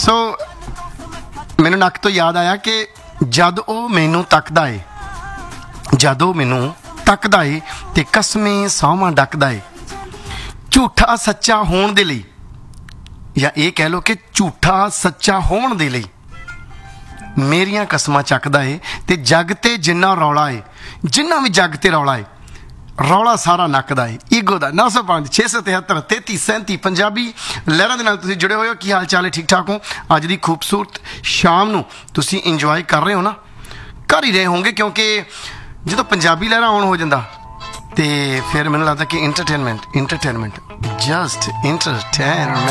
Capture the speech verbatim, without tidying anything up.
ਸੋ ਮੈਨੂੰ ਨੱਕ ਤੋਂ ਯਾਦ ਆਇਆ ਕਿ ਜਦ ਉਹ ਮੈਨੂੰ ਤੱਕਦਾ ਏ ਜਦ ਉਹ ਮੈਨੂੰ ਤੱਕਦਾ ਏ ਤੇ ਕਸਮੇ ਸਹੁੰਵਾਂ ਡੱਕਦਾ ਏ, ਝੂਠਾ ਸੱਚਾ ਹੋਣ ਦੇ ਲਈ, ਜਾਂ ਇਹ ਕਹਿ ਲਓ ਕਿ ਝੂਠਾ ਸੱਚਾ ਹੋਣ ਦੇ ਲਈ ਮੇਰੀਆਂ ਕਸਮਾਂ ਚੱਕਦਾ ਏ, ਤੇ ਜੱਗ ਤੇ ਜਿੰਨਾ ਰੌਲਾ ਏ, ਜਿੰਨਾ ਵੀ ਜੱਗ ਤੇ ਰੌਲਾ ਏ, ਰੌਲਾ ਸਾਰਾ ਨੱਕਦਾ ਏ ਈਗੋ ਦਾ। ਨੌ ਸੌ ਪੰਜ ਛੇ ਸੌ ਤਿਹੱਤਰ ਤੇਤੀ ਸੈਂਤੀ ਪੰਜਾਬੀ ਲਹਿਰਾਂ ਦੇ ਨਾਲ ਤੁਸੀਂ ਜੁੜੇ ਹੋਏ ਹੋ। ਕੀ ਹਾਲ ਚਾਲ ਹੈ? ਠੀਕ ਠਾਕ ਹੋ? ਅੱਜ ਦੀ ਖੂਬਸੂਰਤ ਸ਼ਾਮ ਨੂੰ ਤੁਸੀਂ ਇੰਜੋਏ ਕਰ ਰਹੇ ਹੋ ਨਾ? ਕਰ ਹੀ ਰਹੇ ਹੋਣਗੇ, ਕਿਉਂਕਿ ਜਦੋਂ ਪੰਜਾਬੀ ਲਹਿਰਾਂ ਆਨ ਹੋ ਜਾਂਦਾ ਤੇ ਫਿਰ ਮੈਨੂੰ ਲੱਗਦਾ ਕਿ ਇੰਟਰਟੇਨਮੈਂਟ ਇੰਟਰਟੇਨਮੈਂਟ ਜਸਟ ਇੰਟਰਟੇਨਮੈਂਟ